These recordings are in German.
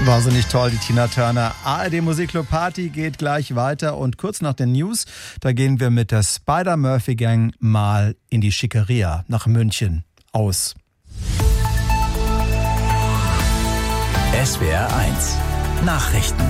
Wahnsinnig toll, die Tina Turner. ARD Musikclub Party geht gleich weiter und kurz nach den News, da gehen wir mit der Spider-Murphy-Gang mal in die Schickeria nach München aus. SWR 1 Nachrichten.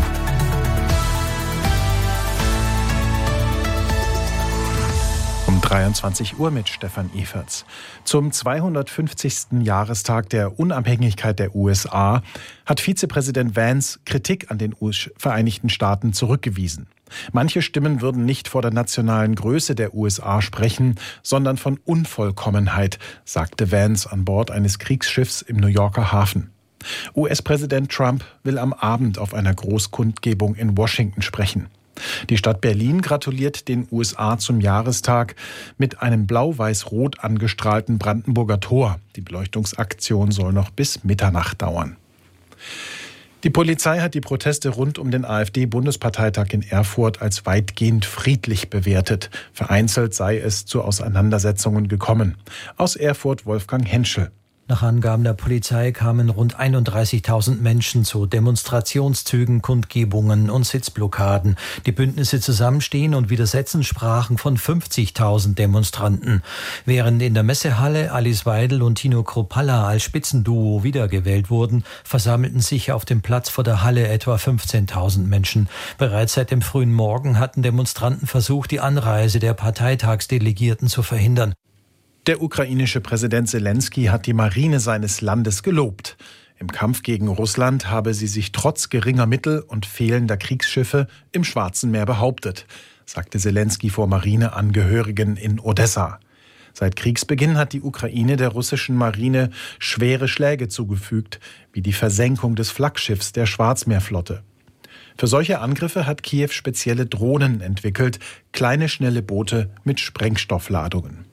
Um 23 Uhr mit Stefan Everts. Zum 250. Jahrestag der Unabhängigkeit der USA hat Vizepräsident Vance Kritik an den Vereinigten Staaten zurückgewiesen. Manche Stimmen würden nicht vor der nationalen Größe der USA sprechen, sondern von Unvollkommenheit, sagte Vance an Bord eines Kriegsschiffs im New Yorker Hafen. US-Präsident Trump will am Abend auf einer Großkundgebung in Washington sprechen. Die Stadt Berlin gratuliert den USA zum Jahrestag mit einem blau-weiß-rot angestrahlten Brandenburger Tor. Die Beleuchtungsaktion soll noch bis Mitternacht dauern. Die Polizei hat die Proteste rund um den AfD-Bundesparteitag in Erfurt als weitgehend friedlich bewertet. Vereinzelt sei es zu Auseinandersetzungen gekommen. Aus Erfurt Wolfgang Henschel. Nach Angaben der Polizei kamen rund 31.000 Menschen zu Demonstrationszügen, Kundgebungen und Sitzblockaden. Die Bündnisse Zusammenstehen und Widersetzen sprachen von 50.000 Demonstranten. Während in der Messehalle Alice Weidel und Tino Kruppalla als Spitzenduo wiedergewählt wurden, versammelten sich auf dem Platz vor der Halle etwa 15.000 Menschen. Bereits seit dem frühen Morgen hatten Demonstranten versucht, die Anreise der Parteitagsdelegierten zu verhindern. Der ukrainische Präsident Selenskyj hat die Marine seines Landes gelobt. Im Kampf gegen Russland habe sie sich trotz geringer Mittel und fehlender Kriegsschiffe im Schwarzen Meer behauptet, sagte Selenskyj vor Marineangehörigen in Odessa. Seit Kriegsbeginn hat die Ukraine der russischen Marine schwere Schläge zugefügt, wie die Versenkung des Flaggschiffs der Schwarzmeerflotte. Für solche Angriffe hat Kiew spezielle Drohnen entwickelt, kleine schnelle Boote mit Sprengstoffladungen.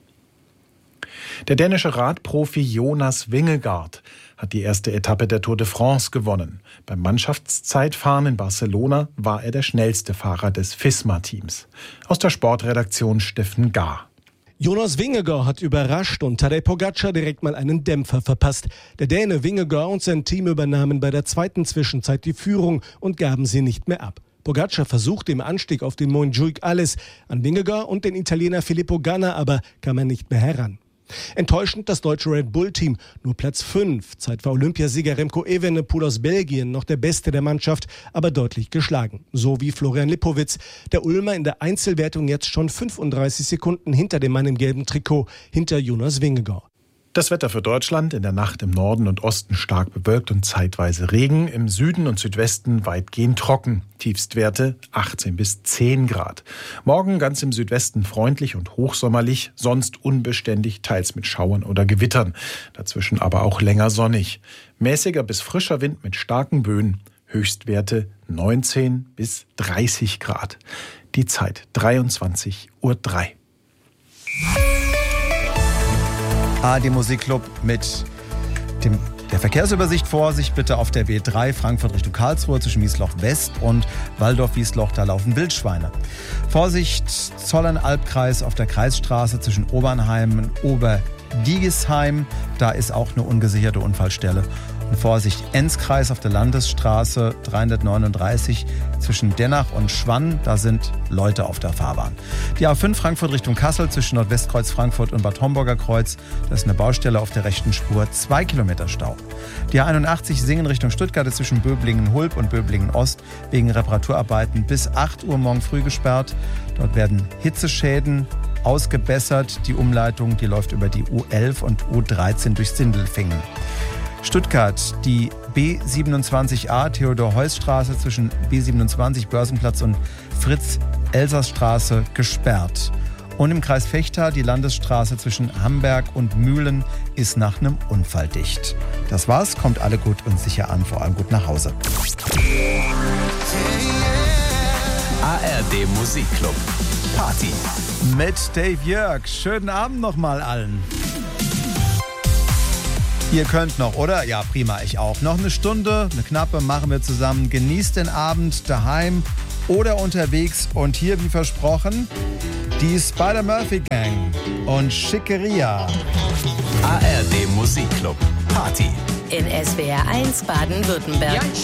Der dänische Radprofi Jonas Vingegaard hat die erste Etappe der Tour de France gewonnen. Beim Mannschaftszeitfahren in Barcelona war er der schnellste Fahrer des FISMA-Teams. Aus der Sportredaktion Steffen Gahr. Jonas Vingegaard hat überrascht und Tadej Pogačar direkt mal einen Dämpfer verpasst. Der Däne Vingegaard und sein Team übernahmen bei der zweiten Zwischenzeit die Führung und gaben sie nicht mehr ab. Pogačar versuchte im Anstieg auf den Montjuïc alles. An Vingegaard und den Italiener Filippo Ganna aber kam er nicht mehr heran. Enttäuschend das deutsche Red Bull-Team, nur Platz 5. Zeitfahr Olympiasieger Remco Evenepoel aus Belgien, noch der Beste der Mannschaft, aber deutlich geschlagen. So wie Florian Lipowitz. Der Ulmer in der Einzelwertung jetzt schon 35 Sekunden hinter dem Mann im gelben Trikot, hinter Jonas Vingegaard. Das Wetter für Deutschland: in der Nacht im Norden und Osten stark bewölkt und zeitweise Regen, im Süden und Südwesten weitgehend trocken. Tiefstwerte 18 bis 10 Grad. Morgen ganz im Südwesten freundlich und hochsommerlich, sonst unbeständig, teils mit Schauern oder Gewittern. Dazwischen aber auch länger sonnig. Mäßiger bis frischer Wind mit starken Böen. Höchstwerte 19 bis 30 Grad. Die Zeit 23:03 Uhr. ARD Musikclub mit der Verkehrsübersicht. Vorsicht bitte auf der B3 Frankfurt Richtung Karlsruhe zwischen Wiesloch West und Waldorf-Wiesloch, da laufen Wildschweine. Vorsicht Zollernalbkreis auf der Kreisstraße zwischen Obernheim und Oberdigisheim, da ist auch eine ungesicherte Unfallstelle. Und Vorsicht Enzkreis auf der Landesstraße 339 zwischen Dennach und Schwann, da sind Leute auf der Fahrbahn. Die A5 Frankfurt Richtung Kassel zwischen Nordwestkreuz Frankfurt und Bad Homburger Kreuz, da ist eine Baustelle auf der rechten Spur, 2 Kilometer Stau. Die A81 Singen Richtung Stuttgart zwischen Böblingen-Hulb und Böblingen-Ost wegen Reparaturarbeiten bis 8 Uhr morgen früh gesperrt. Dort werden Hitzeschäden ausgebessert. Die Umleitung, die läuft über die U11 und U13 durch Sindelfingen. Stuttgart, die B27a Theodor-Heuss-Straße zwischen B27 Börsenplatz und Fritz-Elsass-Straße gesperrt. Und im Kreis Vechta die Landesstraße zwischen Hamberg und Mühlen ist nach einem Unfall dicht. Das war's, kommt alle gut und sicher an, vor allem gut nach Hause. ARD Musikclub Party mit Dave Jörg. Schönen Abend nochmal allen. Ihr könnt noch, oder? Ja, prima, ich auch. Noch eine Stunde, eine knappe, machen wir zusammen. Genießt den Abend daheim oder unterwegs. Und hier, wie versprochen, die Spider-Murphy-Gang und Schickeria. ARD Musikclub Party in SWR 1 Baden-Württemberg. Ja.